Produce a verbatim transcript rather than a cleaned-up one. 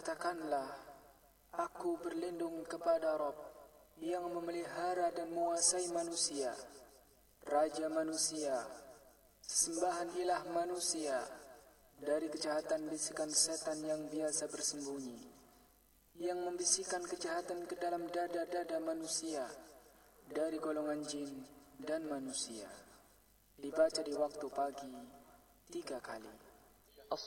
katakanlah, aku berlindung kepada Rabb yang memelihara dan menguasai manusia, Raja manusia, sesembahan ilah manusia, dari kejahatan bisikan setan yang biasa bersembunyi, yang membisikkan kejahatan ke dalam dada-dada manusia, dari golongan jin dan manusia. Dibaca di waktu pagi tiga kali.